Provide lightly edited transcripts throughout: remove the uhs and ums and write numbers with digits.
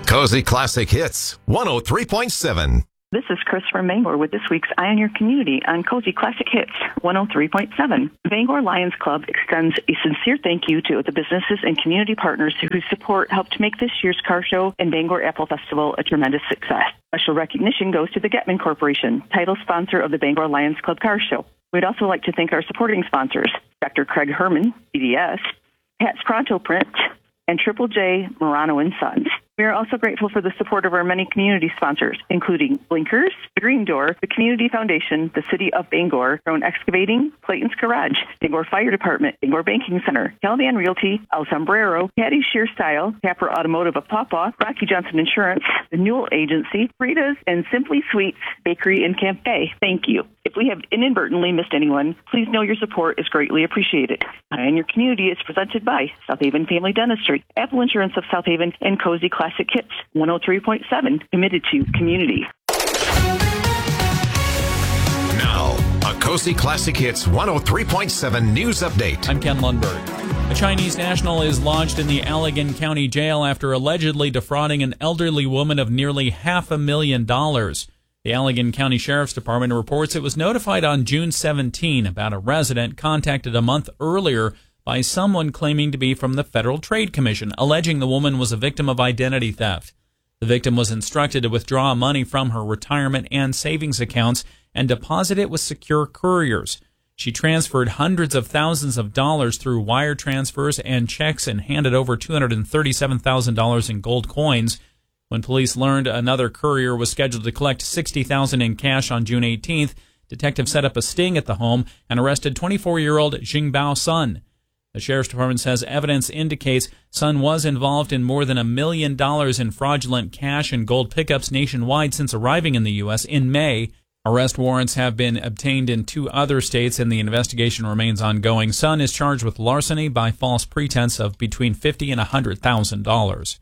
Cozy Classic Hits, 103.7. This is Chris from Bangor with this week's Eye on Your Community on Cozy Classic Hits 103.7. Bangor Lions Club extends a sincere thank you to the businesses and community partners whose support helped make this year's car show and Bangor Apple Festival a tremendous success. Special recognition goes to the Getman Corporation, title sponsor of the Bangor Lions Club Car Show. We'd also like to thank our supporting sponsors, Dr. Craig Herman, BDS, Pat's Pronto Print, and Triple J Morano & Sons. We are also grateful for the support of our many community sponsors, including Blinkers, The Green Door, the Community Foundation, the City of Bangor, Drone Excavating, Clayton's Garage, Bangor Fire Department, Bangor Banking Center, Calavan Realty, El Sombrero, Patty Shear Style, Capper Automotive of Pawpaw, Rocky Johnson Insurance, the Newell Agency, Frida's, and Simply Sweets Bakery and Cafe. Thank you. If we have inadvertently missed anyone, please know your support is greatly appreciated. Eye on Your Community is presented by South Haven Family Dentistry, Apple Insurance of South Haven, and Cozy Classic Hits 103.7, committed to community. Now, a Cozy Classic Hits 103.7 news update. I'm Ken Lundberg. A Chinese national is lodged in the Allegan County Jail after allegedly defrauding an elderly woman of nearly $500,000. The Allegan County Sheriff's Department reports it was notified on June 17 about a resident contacted a month earlier by someone claiming to be from the Federal Trade Commission, alleging the woman was a victim of identity theft. The victim was instructed to withdraw money from her retirement and savings accounts and deposit it with secure couriers. She transferred hundreds of thousands of dollars through wire transfers and checks and handed over $237,000 in gold coins. When police learned another courier was scheduled to collect $60,000 in cash on June 18th, detectives set up a sting at the home and arrested 24-year-old Jingbao Sun. The Sheriff's Department says evidence indicates Sun was involved in more than $1 million in fraudulent cash and gold pickups nationwide since arriving in the U.S. in May. Arrest warrants have been obtained in 2 other states, and the investigation remains ongoing. Sun is charged with larceny by false pretense of between $50,000 and $100,000.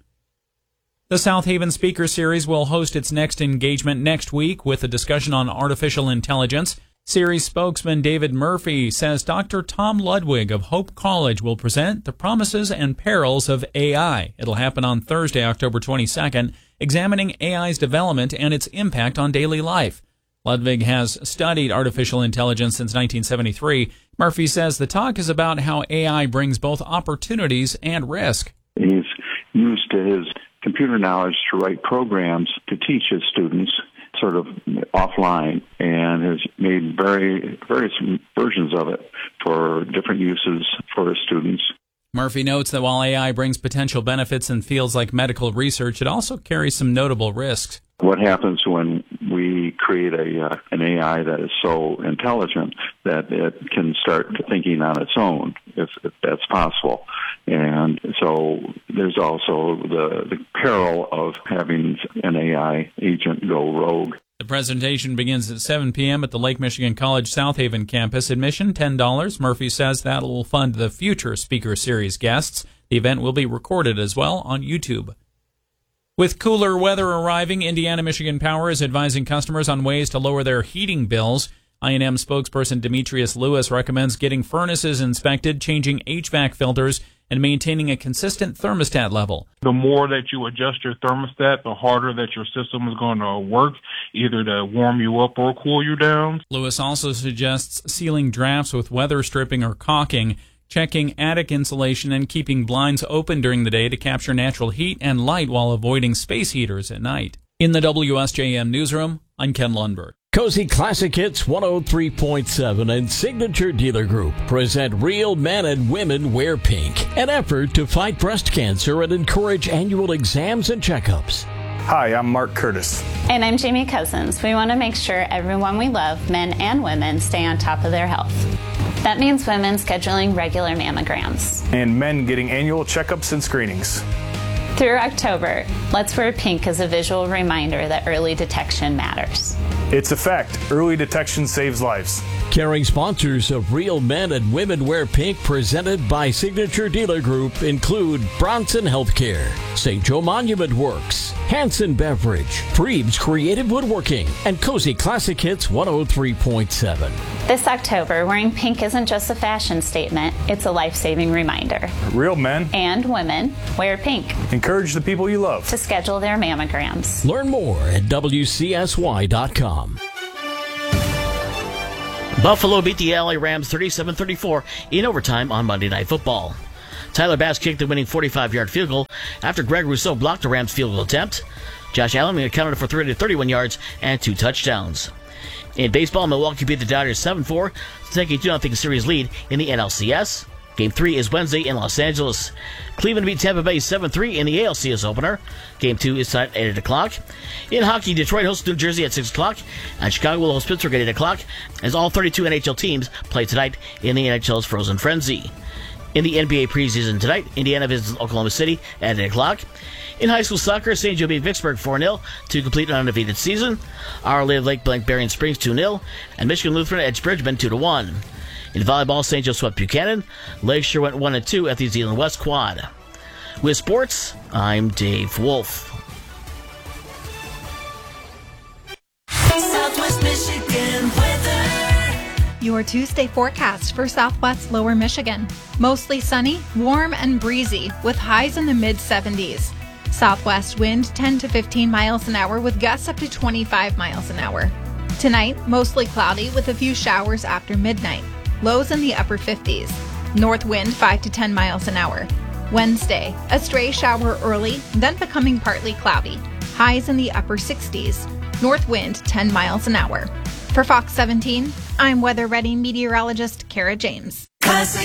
The South Haven Speaker Series will host its next engagement next week with a discussion on artificial intelligence. Series spokesman David Murphy says Dr. Tom Ludwig of Hope College will present the promises and perils of AI. It'll happen on Thursday, October 22nd, examining AI's development and its impact on daily life. Ludwig has studied artificial intelligence since 1973. Murphy says the talk is about how AI brings both opportunities and risk. He's used his computer knowledge to write programs to teach his students sort of offline, and has made various versions of it for different uses for his students. Murphy notes that while AI brings potential benefits in fields like medical research, it also carries some notable risks. What happens when we create an AI that is so intelligent that it can start thinking on its own, if that's possible? And so there's also the peril of having an AI agent go rogue. The presentation begins at 7 p.m. at the Lake Michigan College South Haven campus. Admission, $10. Murphy says that will fund the future Speaker Series guests. The event will be recorded as well on YouTube. With cooler weather arriving, Indiana Michigan Power is advising customers on ways to lower their heating bills. I&M spokesperson Demetrius Lewis recommends getting furnaces inspected, changing HVAC filters, and maintaining a consistent thermostat level. The more that you adjust your thermostat, the harder that your system is going to work, either to warm you up or cool you down. Lewis also suggests sealing drafts with weather stripping or caulking, checking attic insulation, and keeping blinds open during the day to capture natural heat and light while avoiding space heaters at night. In the WSJM newsroom, I'm Ken Lundberg. Cozy Classic Hits 103.7 and Signature Dealer Group present Real Men and Women Wear Pink, an effort to fight breast cancer and encourage annual exams and checkups. Hi, I'm Mark Curtis. And I'm Jamie Cousins. We want to make sure everyone we love, men and women, stay on top of their health. That means women scheduling regular mammograms. And men getting annual checkups and screenings. Through October, let's wear pink as a visual reminder that early detection matters. It's a fact. Early detection saves lives. Caring sponsors of Real Men and Women Wear Pink, presented by Signature Dealer Group, include Bronson Healthcare, St. Joe Monument Works, Hanson Beverage, Freeb's Creative Woodworking, and Cozy Classic Hits 103.7. This October, wearing pink isn't just a fashion statement, it's a life-saving reminder. Real men And women wear pink encourage the people you love to schedule their mammograms. Learn more at WCSY.com. Buffalo beat the LA Rams 37-34 in overtime on Monday Night Football. Tyler Bass kicked the winning 45-yard field goal after Greg Rousseau blocked the Rams' field goal attempt. Josh Allen accounted for 331 yards and 2 touchdowns. In baseball, Milwaukee beat the Dodgers 7-4 to take a 2-0 series lead in the NLCS. Game 3 is Wednesday in Los Angeles. Cleveland beat Tampa Bay 7-3 in the ALCS opener. Game 2 is tonight at 8 o'clock. In hockey, Detroit hosts New Jersey at 6 o'clock, and Chicago will host Pittsburgh at 8 o'clock, as all 32 NHL teams play tonight in the NHL's Frozen Frenzy. In the NBA preseason tonight, Indiana visits Oklahoma City at 8 o'clock. In high school soccer, St. Joe beat Vicksburg 4-0 to complete an undefeated season. Our Live Lake Blank Berrien Springs 2-0, and Michigan Lutheran edged Bridgman 2-1. In volleyball, St. Joe swept Buchanan. Lakeshore went 1-2 at the Zeeland West Quad. With sports, I'm Dave Wolf. Southwest Michigan weather. Your Tuesday forecast for Southwest Lower Michigan. Mostly sunny, warm, and breezy with highs in the mid-70s. Southwest wind 10 to 15 miles an hour with gusts up to 25 miles an hour. Tonight, mostly cloudy with a few showers after midnight. Lows in the upper 50s. North wind 5 to 10 miles an hour. Wednesday, a stray shower early, then becoming partly cloudy. Highs in the upper 60s. North wind 10 miles an hour. For Fox 17, I'm weather ready meteorologist Kara James. Classic